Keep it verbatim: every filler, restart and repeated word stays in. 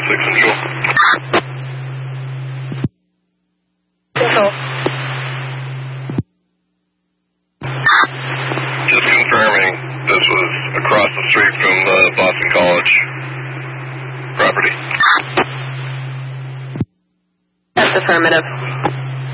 six Central. Central. Just confirming this was across the street from the Boston College property. That's affirmative.